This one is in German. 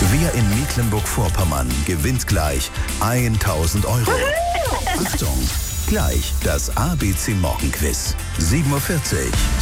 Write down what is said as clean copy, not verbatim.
Wer in Mecklenburg-Vorpommern gewinnt gleich 1.000 Euro? Achtung, gleich das ABC Morgenquiz. 7:40 Uhr.